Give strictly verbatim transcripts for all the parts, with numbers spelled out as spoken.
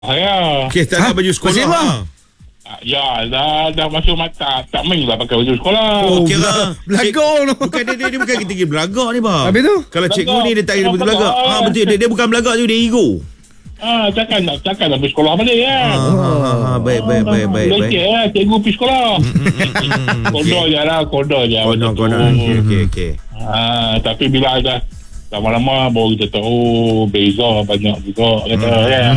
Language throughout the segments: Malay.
Saya. Okey, tak ada baju sekolah. Ha? Ya, dah dah masuk mata. Tak main lah pakai baju sekolah. Oh, kira belagak tu. Bukan dia, dia, dia bukan kita kira belagak ni, bang. Habis tu? Kalau cikgu Belagak. ni dia tak kira Belagak. belagak. Ha, betul. Dia, dia bukan belagak tu, dia ego. Ah, takkan tak takkan tak pergi sekolah balik kan. Ha, ha, ha, baik, baik, baik, baik, baik. Leceh lah, cikgu pergi sekolah. Kodor je lah, kodor je. Kono, macam kono. tu. Okey, okey, okey. Ah, tapi bila dah lama-lama baru kita tahu oh, beza banyak juga kata kan.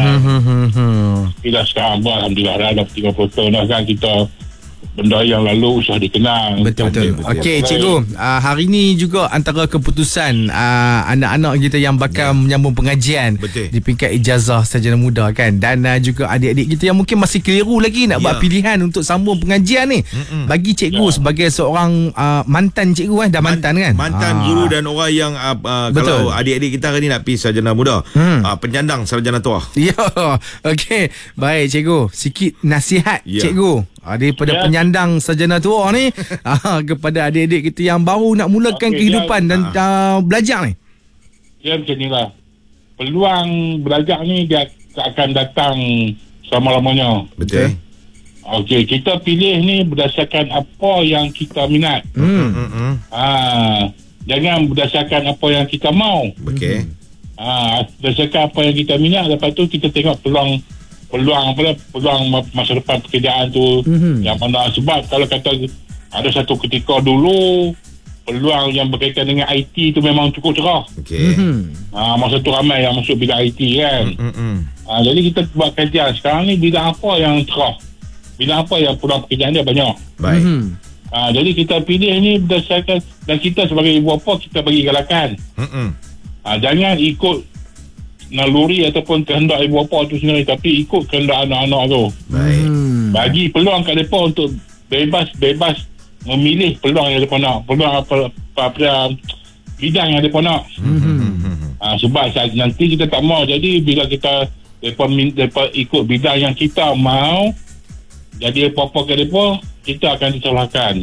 Bila sekarang pun alhamdulillah dah dah tiga puluh tahun dah kan kita benda yang lalu usah dikenang. Betul betul. Okey cikgu, uh, hari ni juga antara keputusan uh, anak-anak kita yang bakal yeah. menyambung pengajian betul. di peringkat ijazah sarjana muda kan, dan uh, juga adik-adik kita yang mungkin masih keliru lagi nak yeah. buat pilihan untuk sambung pengajian ni. Mm-mm. Bagi cikgu yeah. sebagai seorang uh, mantan cikgu eh dah Man- mantan kan. Mantan ah. guru dan orang yang uh, uh, betul. Kalau adik-adik kita hari ni nak pergi sarjana muda, hmm. uh, penyandang sarjana tua. Ya. Okey, baik cikgu, sikit nasihat yeah. cikgu uh, daripada yeah. penyandang sarjana tua ni uh, kepada adik-adik kita yang baru nak mulakan okay, kehidupan dia, dan uh, belajar ni. Dia macam ni lah. Peluang belajar ni dia akan datang selama-lamanya. Betul. Okey, kita pilih ni berdasarkan apa yang kita minat. Hmm. Hmm. Ha, jangan berdasarkan apa yang kita mau. Okey. Ha, berdasarkan apa yang kita minat, lepas tu kita tengok peluang peluang apa peluang masa depan pekerjaan tu mm-hmm. yang mana. Sebab kalau kata ada satu ketika dulu peluang yang berkaitan dengan I T tu memang cukup cerah. Okey. Mm-hmm. Ha, masa tu ramai yang masuk bidang I T kan. Mm-hmm. Ha, jadi kita buat kajian sekarang ni bidang apa yang cerah, bidang apa yang peluang pekerjaan dia banyak. Baik. Mm-hmm. Ha, jadi kita pilih ni berdasarkan, dan kita sebagai ibu bapa kita bagi galakan. Mm-hmm. Ha, jangan ikut naluri ataupun kehendak ibu bapa tu sendiri, tapi ikut kehendak anak-anak tu. Baik. Hmm. Bagi peluang kat mereka untuk bebas-bebas memilih peluang yang mereka nak, peluang apa, apa, apa bidang yang mereka nak. Hmm. Ha, sebab saat nanti kita tak mau, jadi bila kita mereka, mereka ikut bidang yang kita mau, jadi apa-apa ke mereka, kita akan disalahkan.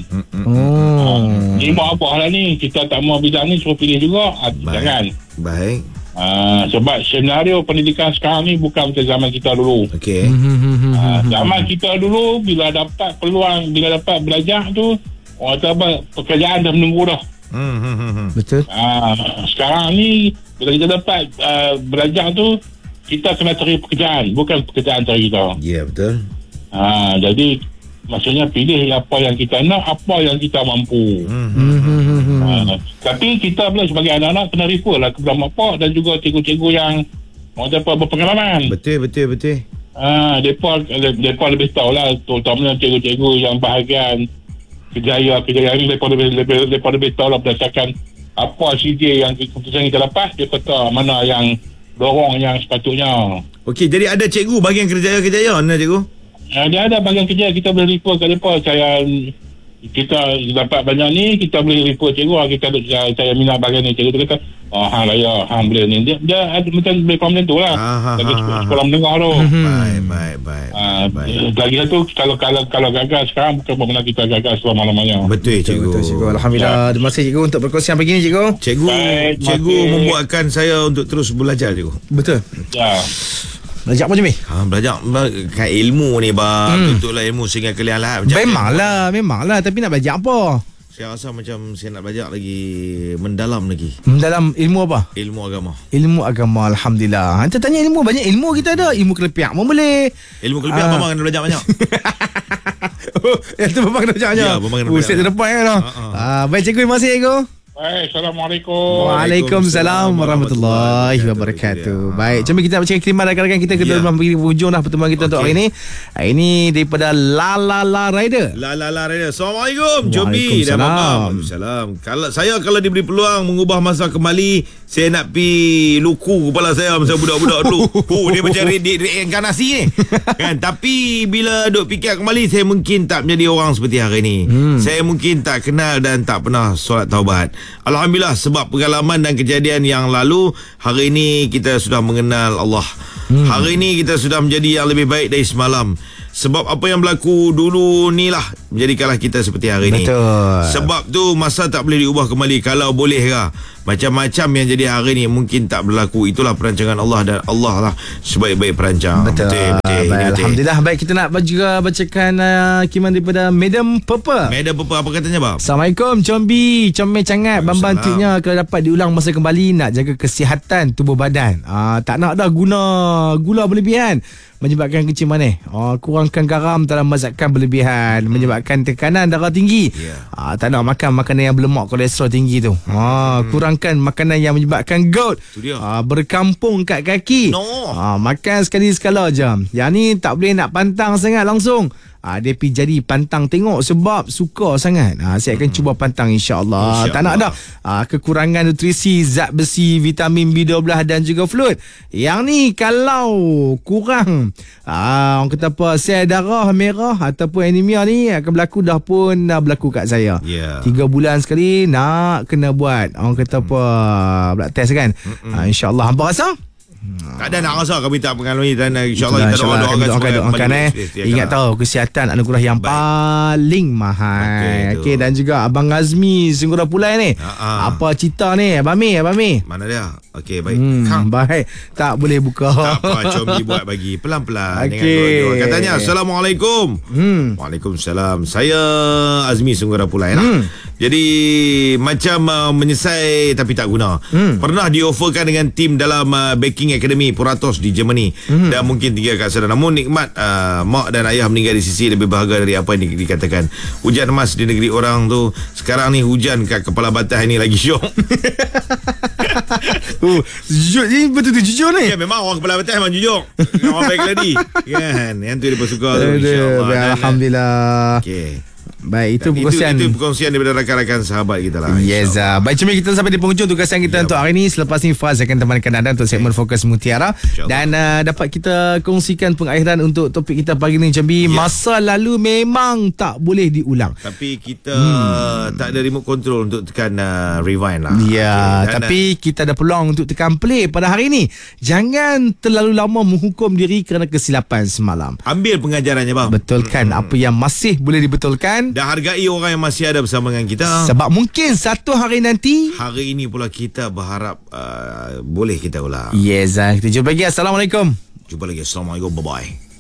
Oh. Ha, ni buat apa lah ni, kita tak mau bidang ni suruh pilih juga. Ha, jangan. Baik. Uh, sebab senario pendidikan sekarang ni bukan macam zaman kita dulu. Okey. Uh, zaman kita dulu bila dapat peluang, bila dapat belajar tu, orang kata apa, pekerjaan dah menunggu dah. Betul. Uh, sekarang ni bila kita dapat uh, belajar tu, kita kena cari pekerjaan, bukan pekerjaan cari kita. Ya, yeah, betul. Uh, jadi maksudnya pilih apa yang kita nak, apa yang kita mampu. Hmm. Uh, tapi kita pula sebagai anak-anak kena refer lah kepada mak pak dan juga cikgu-cikgu yang orang apa berpengalaman. Betul, betul, betul. Ah, uh, depa depa lebih tahu lah, terutamanya cikgu-cikgu yang bahagian kejayaan-kejayaan ni, depa lebih lebih depa lebih tahu lah berdasarkan apa C D yang keputusan kita dapat, dia kata mana yang dorong yang sepatutnya. Okey, jadi ada cikgu bahagian kejayaan-kejayaan lah cikgu? Uh, dia ada bahagian kerja, kita boleh refer kat depa. Saya kita dapat banyak ni, kita boleh refer cikgu, kita saya, saya minat bahagian ni, cikgu tu kata oh hang lah ya, hang boleh ni, dia, dia ada macam lebih faham macam tu lah. Bagi sekolah, sekolah menengah tu. Baik, baik, baik, uh, baik. Lagi satu, kalau kalau kalau gagal sekarang, bukan bermakna kita gagal selama-lamanya. Betul cikgu. Betul cikgu. Alhamdulillah. Ya. Terima kasih cikgu untuk perkongsian pagi ni cikgu. Cikgu, baik, cikgu okay. membuatkan saya untuk terus belajar cikgu. Betul. Ya. Belajar apa je mi? Ha, belajar kan ilmu ni bang. Hmm. Tutuplah ilmu sehingga kalian lah. Memanglah, memanglah. Tapi nak belajar apa? Saya rasa macam saya nak belajar lagi mendalam lagi. Mendalam ilmu apa? Ilmu agama. Ilmu agama, alhamdulillah. Kita tanya ilmu, banyak ilmu kita ada. Ilmu kelepiak pun boleh. Ilmu kelepiak uh. Abang kena belajar banyak. Oh, yang tu Abang kena belajar banyak. Ya, Abang kena belajar. Set terdepan kan. Uh, uh. uh, baik cikgu, terima kasih cikgu. Baik, Assalamualaikum. Waalaikumsalam warahmatullahi wabarakatuh. Baik, jom kita nak baca khidmat rakan-rakan kita ke dalam yeah. hujung dah pertemuan kita okay. untuk hari ini. Ini daripada La La La Rider. La La La Rider. Assalamualaikum Jobi dan Abang. Waalaikumsalam. Kalau saya kalau diberi peluang mengubah masa kembali, saya nak pi luku kepala saya masa budak-budak dulu. Oh, dia macam reinkarnasi ni. Kan? Tapi bila duk fikir kembali, saya mungkin tak menjadi orang seperti hari ini. Hmm. Saya mungkin tak kenal dan tak pernah solat taubat. Alhamdulillah, sebab pengalaman dan kejadian yang lalu, hari ini kita sudah mengenal Allah. hmm. Hari ni kita sudah menjadi yang lebih baik dari semalam. Sebab apa yang berlaku dulu ni lah menjadikanlah kita seperti hari ni. Betul. Sebab tu masa tak boleh diubah kembali. Kalau boleh lah, macam-macam yang jadi hari ni mungkin tak berlaku. Itulah perancangan Allah, dan Allah lah sebaik-baik perancang. Betul, betul, betul. Baik, betul. Alhamdulillah. Baik, kita nak juga bacakan uh, kiman daripada Madam Purple. Madam Purple, apa katanya bang? Assalamualaikum Combi, comel cangat. Bambang tipnya kalau dapat diulang masa kembali, nak jaga kesihatan tubuh badan. uh, Tak nak dah guna gula berlebihan, menyebabkan kencing manis. uh, Kurangkan garam dalam masakan berlebihan, menyebabkan tekanan darah tinggi. yeah. uh, Tak nak makan makanan yang berlemak, kolesterol tinggi tu. uh, Kurangkan makanan yang menyebabkan gout, uh, berkampung kat kaki. no. uh, Makan sekali sekala je. Yang ni tak boleh nak pantang sangat langsung. Ah, dia pergi jadi pantang tengok sebab suka sangat. Ah, saya akan hmm. cuba pantang insya-Allah. Insya tak nak dah ah, kekurangan nutrisi, zat besi, vitamin B dua belas dan juga fluid. Yang ni kalau kurang ah, orang kata apa, sel darah merah ataupun anemia ni akan berlaku, dah pun dah berlaku kat saya. Yeah. Tiga bulan sekali nak kena buat orang kata apa, blood test kan. Ah, insya-Allah. Hampa rasa? Tak ada nak rasa, kami tak mengalami, dan insyaAllah kita doa-doakan doakan, doakan eh. Ingat tahu, kesihatan anugerah yang baik, paling mahal. Okey, dan juga Abang Azmi Singgura Pulai ni. Ha-ha. Apa cerita ni Abang Mi? Abang Mi, mana dia? Okey, baik. Hmm, baik. Tak boleh buka. Tak apa, Combi buat bagi pelan-pelan. Okay. Katanya Assalamualaikum. hmm. Waalaikumsalam. Saya Azmi Singgura Pulai lah. hmm. Jadi macam uh, menyesal tapi tak guna. hmm. Pernah dioferkan dengan tim dalam uh, baking Academy Puratos di Germany, hmm. dan mungkin tinggal kat sana. Namun nikmat uh, mak dan ayah meninggal di sisi lebih berharga dari apa yang dikatakan. Hujan emas di negeri orang tu. Sekarang ni hujan kat kepala batas ni lagi syok. Oh, jujur ni, betul-betul jujur ni. Ya, memang orang kepala batas memang jujur. Orang baik lagi kan. Yang tu dia suka tu, insya-Allah. Alhamdulillah. Okey. Baik, itu perkongsian itu, itu perkongsian daripada rakan-rakan sahabat kita lah. Yes, uh, baik, cuma kita sampai di penghujung tugasan kita ya, untuk hari ini. Selepas ni Faz akan temankan anda untuk segmen Fokus Mutiara, dan uh, dapat kita kongsikan pengakhiran untuk topik kita pagi ni, Jambi. Ya. Masa lalu memang tak boleh diulang, tapi kita hmm. tak ada remote control untuk tekan uh, rewind lah. Ya, okay, tapi uh, kita ada peluang untuk tekan play pada hari ini. Jangan terlalu lama menghukum diri kerana kesilapan semalam. Ambil pengajarannya bang. Betulkan hmm. apa yang masih boleh dibetulkan, dan hargai orang yang masih ada bersama dengan kita. Sebab mungkin satu hari nanti, hari ini pula kita berharap uh, boleh kita ulang. Yes, kita jumpa lagi. Assalamualaikum. Jumpa lagi. Assalamualaikum. Bye-bye.